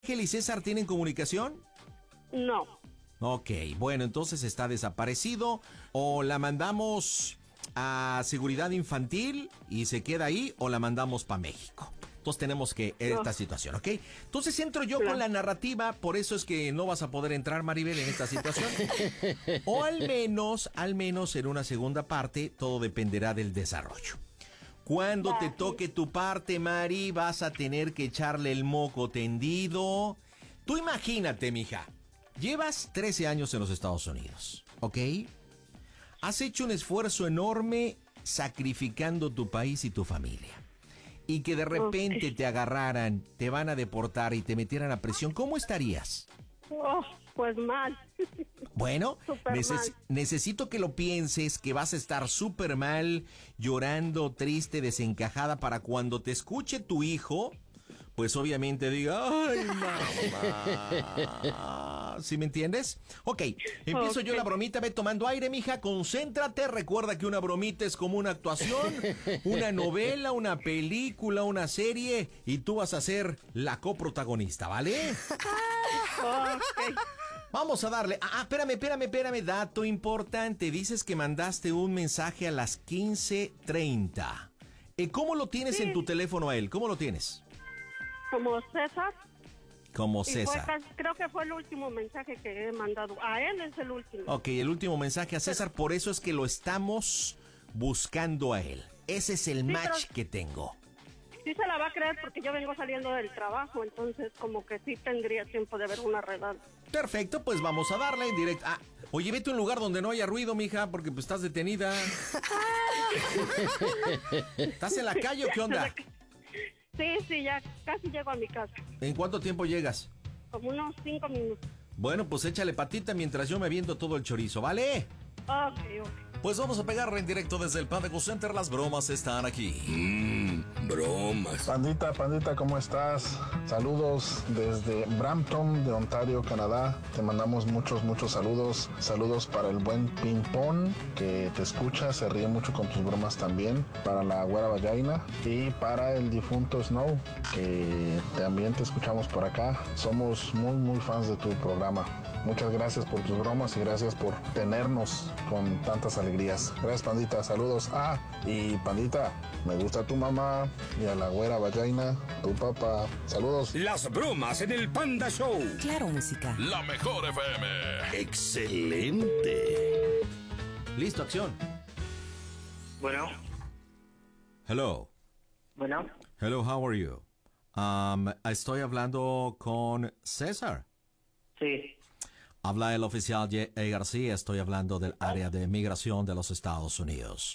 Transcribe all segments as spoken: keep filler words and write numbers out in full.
¿Ángel y César tienen comunicación? No. Ok, bueno, entonces está desaparecido. O la mandamos a seguridad infantil y se queda ahí, o la mandamos para México. Entonces tenemos que esta no. situación, ¿ok? Entonces entro yo claro. con la narrativa, por eso es que no vas a poder entrar, Maribel, en esta situación. O al menos, al menos en una segunda parte, todo dependerá del desarrollo. Cuando te toque tu parte, Mari, vas a tener que echarle el moco tendido. Tú imagínate, mija. Llevas trece años en los Estados Unidos, ¿ok? Has hecho un esfuerzo enorme sacrificando tu país y tu familia. Y que de repente okay. te agarraran, te van a deportar y te metieran a prisión, ¿cómo estarías? Oh, pues mal. Bueno, neces- mal. necesito que lo pienses, que vas a estar súper mal, llorando, triste, desencajada, para cuando te escuche tu hijo, pues obviamente diga, ¡ay, mamá! ¿Sí me entiendes? Ok, empiezo okay. yo la bromita, ve tomando aire, mija, concéntrate, recuerda que una bromita es como una actuación, una novela, una película, una serie, y tú vas a ser la coprotagonista, ¿vale? Okay. Vamos a darle. Ah, espérame, espérame, espérame. Dato importante. Dices que mandaste un mensaje a las quince treinta. Eh, ¿Cómo lo tienes sí. en tu teléfono a él? ¿Cómo lo tienes? Como César. Como César. Fue, creo que fue el último mensaje que he mandado. A él es el último. Ok, el último mensaje a César. Por eso es que lo estamos buscando a él. Ese es el sí, match pero... que tengo. Sí se la va a creer porque yo vengo saliendo del trabajo, entonces como que sí tendría tiempo de ver una redada. Perfecto, pues vamos a darle en directo. Ah, oye, vete a un lugar donde no haya ruido, mija, porque pues estás detenida. ¿Estás en la calle o qué onda? Sí, sí, ya casi llego a mi casa. ¿En cuánto tiempo llegas? Como unos cinco minutos. Bueno, pues échale patita mientras yo me aviento todo el chorizo, ¿vale? Ok, ok. Pues vamos a pegarle en directo desde el Panda Go Center. Las bromas están aquí. Mmm, bromas. Pandita, Pandita, ¿cómo estás? Saludos desde Brampton, de Ontario, Canadá. Te mandamos muchos, muchos saludos. Saludos para el buen Ping Pong, que te escucha, se ríe mucho con tus bromas también. Para la güera Vallaina y para el difunto Snow, que también te escuchamos por acá. Somos muy, muy fans de tu programa. Muchas gracias por tus bromas y gracias por tenernos con tantas alegrías. Gracias, Pandita. Saludos. Ah, y Pandita, me gusta tu mamá y a la güera Vallaina, tu papá. Saludos. Las bromas en el Panda Show. Claro, música. La mejor F M. Excelente. Listo, acción. Bueno. Hello. Bueno. Hello, how are you? Um, estoy hablando con César. Sí. Habla el oficial J. A. García, estoy hablando del área de migración de los Estados Unidos.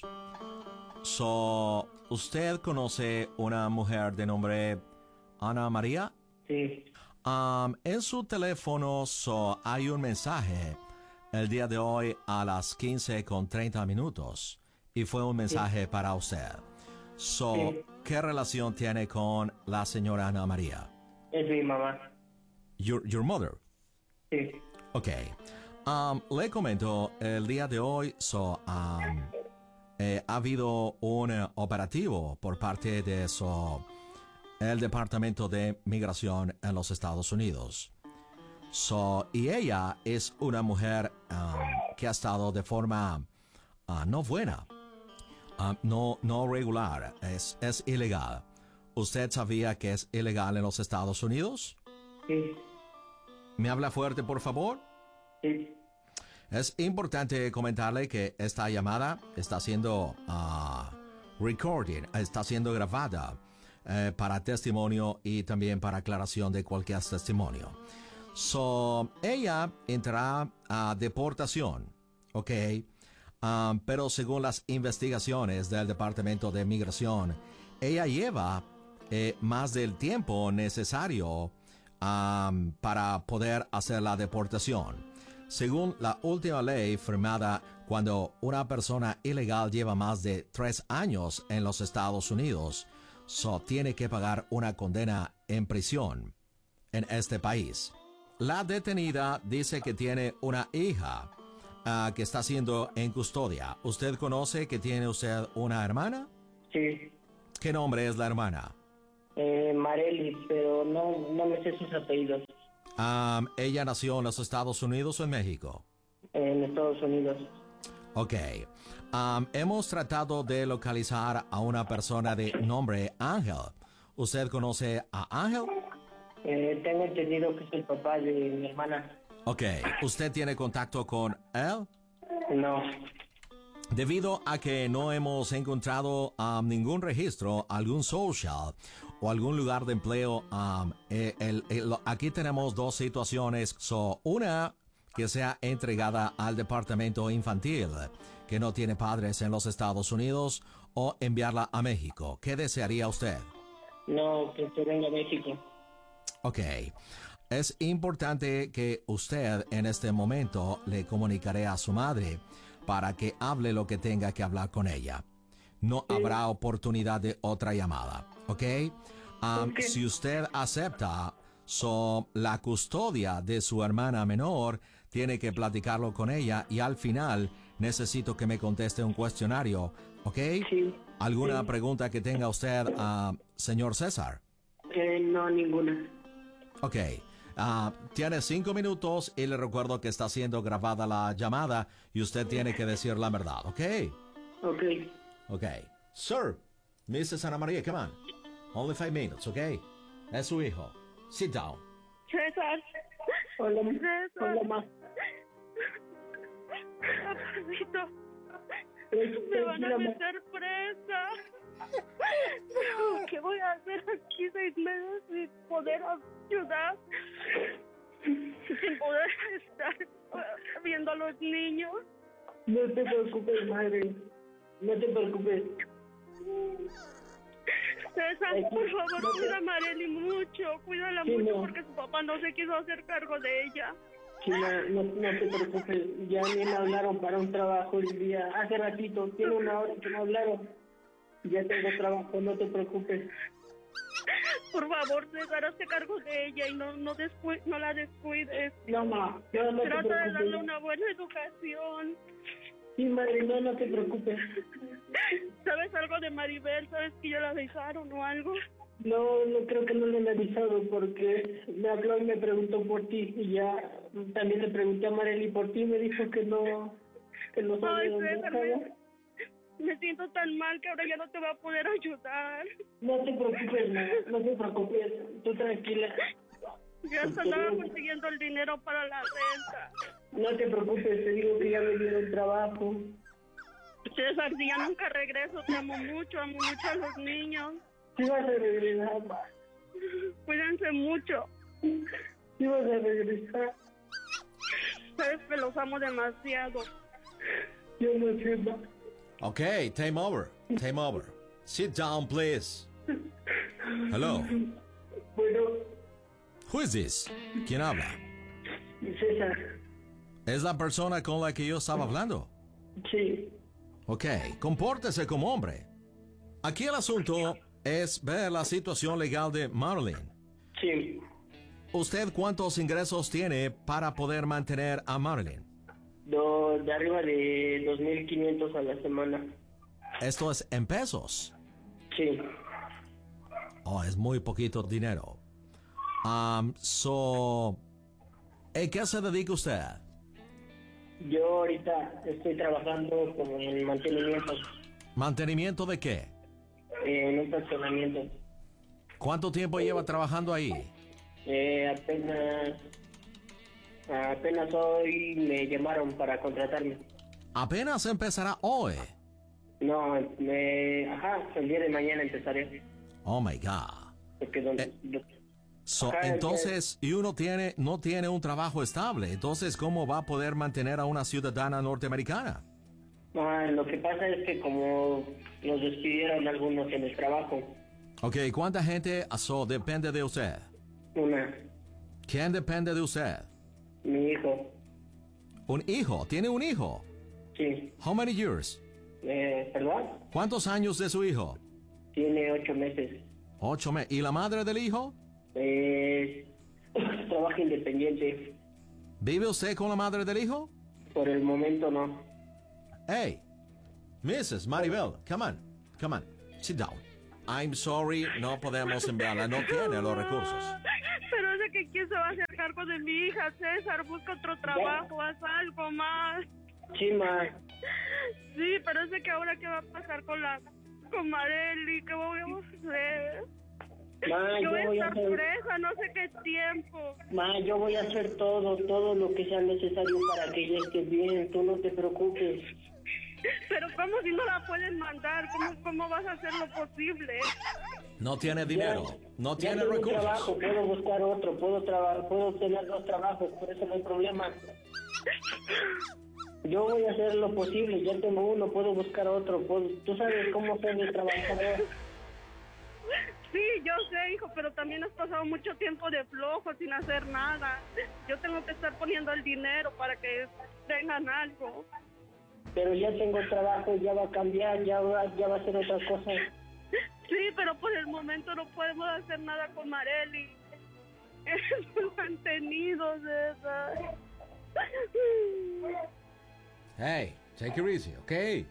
So, ¿usted conoce una mujer de nombre Ana María? Sí. Um, en su teléfono so, hay un mensaje el día de hoy a las quince con treinta minutos y fue un mensaje sí. para usted. So, sí. ¿Qué relación tiene con la señora Ana María? Es mi mamá. Your, your mother? Sí. Ok. Um, le comento, el día de hoy so, um, eh, ha habido un uh, operativo por parte de so, el Departamento de Migración en los Estados Unidos. So, y ella es una mujer um, que ha estado de forma uh, no buena, uh, no, no regular, es, es ilegal. ¿Usted sabía que es ilegal en los Estados Unidos? Sí. ¿Me habla fuerte, por favor? Sí. Es importante comentarle que esta llamada está siendo uh, recorded, está siendo grabada eh, para testimonio y también para aclaración de cualquier testimonio. So, ella entrará a deportación, ¿ok? Um, pero según las investigaciones del Departamento de Migración, ella lleva eh, más del tiempo necesario Um, para poder hacer la deportación. Según la última ley firmada, cuando una persona ilegal lleva más de tres años en los Estados Unidos, so tiene que pagar una condena en prisión en este país. La detenida dice que tiene una hija uh, que está siendo en custodia. ¿Usted conoce que tiene usted una hermana? Sí. ¿Qué nombre es la hermana? Eh, Marely, pero no, no me sé sus apellidos. Um, ¿Ella nació en los Estados Unidos o en México? En Estados Unidos. Ok. Um, hemos tratado de localizar a una persona de nombre Ángel. ¿Usted conoce a Ángel? Eh, tengo entendido que es el papá de mi hermana. Ok. ¿Usted tiene contacto con él? No. Debido a que no hemos encontrado um, ningún registro, algún social o algún lugar de empleo, um, eh, el, el, aquí tenemos dos situaciones. So, una que sea entregada al departamento infantil que no tiene padres en los Estados Unidos, o enviarla a México. ¿Qué desearía usted? No, que se venga a México. Ok. Es importante que usted en este momento le comunicaré a su madre para que hable lo que tenga que hablar con ella. No habrá oportunidad de otra llamada, ¿ok? Um, Ok. Si usted acepta, so, la custodia de su hermana menor, tiene que platicarlo con ella y al final necesito que me conteste un cuestionario, ¿ok? Sí. ¿Alguna Sí. pregunta que tenga usted, uh, señor César? Eh, no, ninguna. Ok. Ah, tiene cinco minutos y le recuerdo que está siendo grabada la llamada y usted tiene que decir la verdad, ¿ok? Ok. Ok. Sir, missus Ana María, come on. Only five minutes, ¿ok? Es su hijo. Sit down. César. Hola, César. hola, ma. Papacito, Tran- me van a tranquila, ma. meter presa. ¿Qué voy a hacer aquí seis meses sin poder ayudar? Sin poder estar viendo a los niños. No te preocupes, madre. No te preocupes. César, por favor, cuida a Marely mucho. Cuídala Sí, mucho no. porque su papá no se quiso hacer cargo de ella. Sí, ma, no, no te preocupes. Ya ni me hablaron para un trabajo el día. Hace ratito, tiene una hora que me hablaron. Ya tengo trabajo, no te preocupes. Por favor, César, hazte cargo de ella y no, no, descu- no la descuides. No, ma, no, no te Trata de darle preocupes. una buena educación. Sí, madre, no, no te preocupes. ¿Sabes algo de Maribel? ¿Sabes que ya la avisaron o algo? No, no creo que no le han avisado porque me habló y me preguntó por ti y ya también le pregunté a Marely por ti y me dijo que no, que no sabe Ay, dónde César, estaba. me, me siento tan mal que ahora ya no te va a poder ayudar. No te preocupes, no, no te preocupes, tú tranquila. Ya hasta andaba consiguiendo el dinero para la renta. No te preocupes, te digo que ya me dieron trabajo. César, si ya nunca regreso, te amo mucho, amo mucho a los niños. Sí vas a regresar, ma. Cuídense mucho. Sí vas a regresar. Sabes que los amo demasiado. Yo no sé, ma. Ok, time over. Time over. Sit down, please. Hello. Bueno, Who is this? ¿Quién habla? César, Es la persona con la que yo estaba hablando. sí. Ok, compórtese como hombre. Aquí el asunto es ver la situación legal de Marilyn. Sí, ¿Usted cuántos ingresos tiene para poder mantener a Marilyn? do, de arriba de dos mil quinientos a la semana. Esto es en pesos. Sí, Oh, es muy poquito dinero. Um, so, ¿en qué se dedica usted? yo ahorita estoy trabajando como en mantenimiento, ¿Mantenimiento de qué? en un estacionamiento. ¿Cuánto tiempo lleva trabajando ahí? Eh, apenas, apenas hoy me llamaron para contratarme. Apenas empezará hoy. No, me, ajá, el día de mañana empezaré. Oh my God. Porque donde, Eh. do- So, Ajá, entonces, y uno tiene, no tiene un trabajo estable. Entonces, ¿cómo va a poder mantener a una ciudadana norteamericana? ah, lo que pasa es que como nos despidieron algunos en el trabajo, Ok, ¿cuánta gente so, depende de usted? una, ¿Quién depende de usted? mi hijo, Un hijo. ¿Tiene un hijo? sí, How many years? eh, ¿perdón? ¿Cuántos años de su hijo? Tiene ocho meses. Ocho meses. ¿Y la madre del hijo? Eh, trabaja independiente. ¿Vive usted con la madre del hijo? Por el momento no. Hey, missus Maribel, come on, come on, sit down. I'm sorry, no podemos enviarla, no tiene los recursos. Pero es de que quién se va a hacer cargo de mi hija, César, busca otro trabajo, haz algo más. Sí, ma. Sí, pero es de que ahora qué va a pasar con la, con Marely, ¿qué vamos a hacer? Ma, Yo voy a voy a estar hacer, presa, no sé qué tiempo. ma, yo voy a hacer todo, todo lo que sea necesario para que ella esté bien, tú no te preocupes. Pero ¿cómo si no la pueden mandar? ¿Cómo, cómo vas a hacer lo posible? No tiene dinero, no Ya tiene tengo un recursos. trabajo, puedo buscar otro, puedo trabajar, puedo tener dos trabajos, por eso no hay problema. Yo voy a hacer lo posible, ya tengo uno, puedo buscar otro, puedo, tú sabes cómo soy el trabajador. Sí, yo sé, hijo, pero también has pasado mucho tiempo de flojo sin hacer nada. Yo tengo que estar poniendo el dinero para que tengan algo. Pero ya tengo trabajo, ya va a cambiar, ya va, ya va a ser otra cosa. Sí, pero por el momento no podemos hacer nada con Marely. Es muy mantenido, César. Hey, take it easy, okay?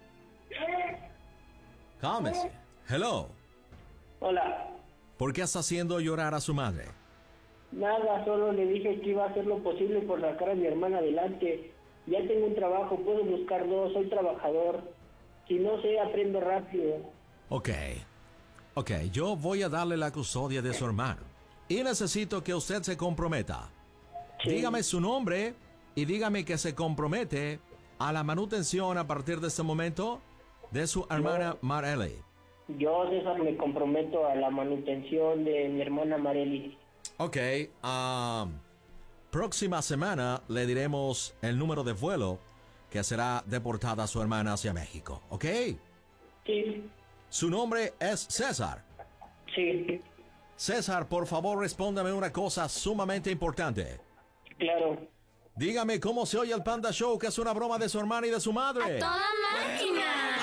Cálmese. Hello. Hola. ¿Por qué está haciendo llorar a su madre? Nada, solo le dije que iba a hacer lo posible por sacar a mi hermana adelante. Ya tengo un trabajo, puedo buscar dos, soy trabajador. Si no sé, aprendo rápido. Ok. Ok, yo voy a darle la custodia de su hermano. Y necesito que usted se comprometa. Sí. Dígame su nombre y dígame que se compromete a la manutención a partir de este momento de su hermana Marely. Yo, César, me comprometo a la manutención de mi hermana Marely. Ok, um, próxima semana le diremos el número de vuelo que será deportada su hermana hacia México, ¿ok? Sí, Su nombre es César. sí, César, por favor, respóndame una cosa sumamente importante. claro. Dígame cómo se oye el Panda Show, que es una broma de su hermana y de su madre. ¡Toda máquina!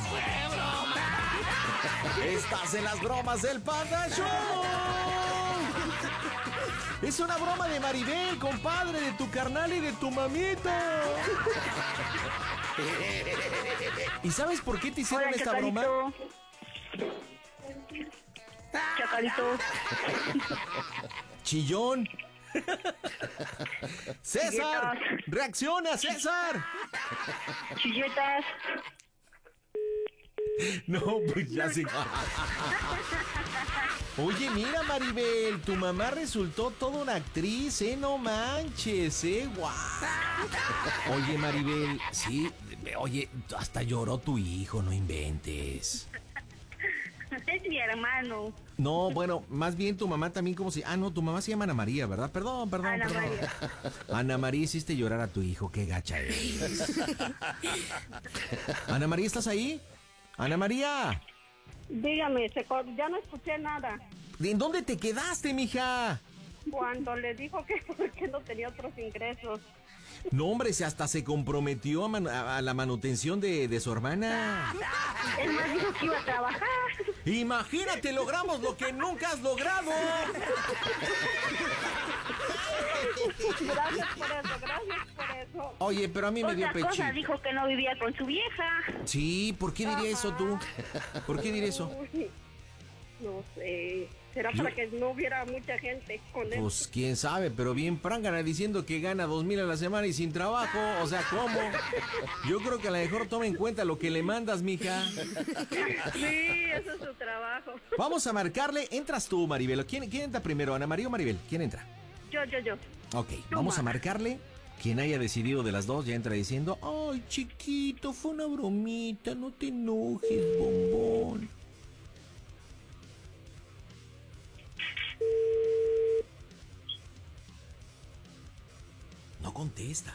Estás en las bromas del Panda Show. Es una broma de Maribel, compadre, de tu carnal y de tu mamita. ¿Y sabes por qué te hicieron Hola, esta Chacalito. broma? Chacalito. Chillón. César, Chilletas. reacciona, César. Chilletas. No, pues ya sí. Oye, mira, Maribel, tu mamá resultó toda una actriz, ¿eh? No manches, ¿eh? ¡Guau! Oye, Maribel, sí, oye, hasta lloró tu hijo, no inventes. Es mi hermano. No, bueno, más bien tu mamá también como si... Ah, no, tu mamá se llama Ana María, ¿verdad? Perdón, perdón, Ana perdón. María. Ana María, hiciste llorar a tu hijo, qué gacha eres. Ana María, ¿estás ahí? Ana María, Dígame, se cor- ya no escuché nada. ¿en dónde te quedaste, mija? Cuando le dijo que porque no tenía otros ingresos. No, hombre, se hasta se comprometió a, man- a- a la manutención de, de su hermana. Él más dijo que iba a trabajar. Imagínate, logramos lo que nunca has logrado. Gracias por eso, gracias por eso. Oye, pero a mí me dio Otra cosa, pechito. dijo que no vivía con su vieja. Sí, ¿por qué diría eso tú? ¿Por qué diría eso? Uy, no sé. Será Yo- para que no hubiera mucha gente con él. Pues quién sabe, pero bien prángana diciendo que gana dos mil a la semana y sin trabajo. O sea, ¿cómo? Yo creo que a lo mejor toma en cuenta lo que le mandas, mija. Sí, eso es su trabajo. Vamos a marcarle. Entras tú, Maribel. ¿Quién, quién entra primero? ¿Ana María o Maribel? ¿Quién entra? Yo, yo, yo. Ok, vamos a marcarle. Quien haya decidido de las dos ya entra diciendo: ay, chiquito, fue una bromita, no te enojes, bombón. No contesta.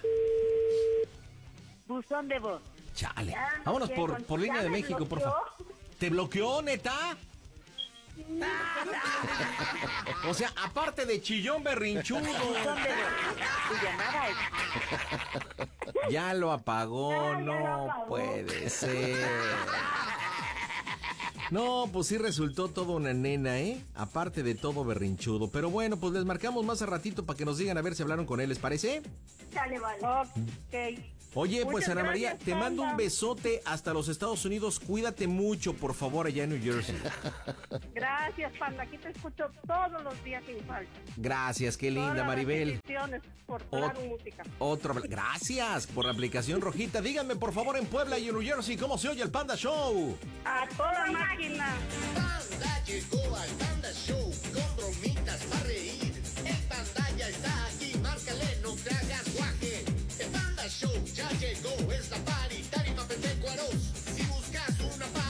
Buzón de voz. Chale. Ya no Vámonos quiero, por, por ya línea de me México, por bloqueó. favor. ¿Te bloqueó, neta? O sea, aparte de chillón berrinchudo. Buzón de voz. Tu llamada es... Ya lo apagó, Ya, ya lo no apagó. puede ser. No, pues sí resultó toda una nena, ¿eh? Aparte de todo berrinchudo. Pero bueno, pues les marcamos más a ratito para que nos digan a ver si hablaron con él, ¿les parece? Sale, vale. Ok. Oye, pues Muchas Ana María, gracias, te mando un Panda. besote hasta los Estados Unidos. Cuídate mucho, por favor, allá en New Jersey. Gracias, Panda. Aquí te escucho todos los días sin falta. Gracias, qué linda, Todas las Maribel. repeticiones por Ot- Claro Música. Otro, gracias por la aplicación rojita. Díganme, por favor, en Puebla y en New Jersey, ¿cómo se oye el Panda Show? A toda máquina. Panda llegó al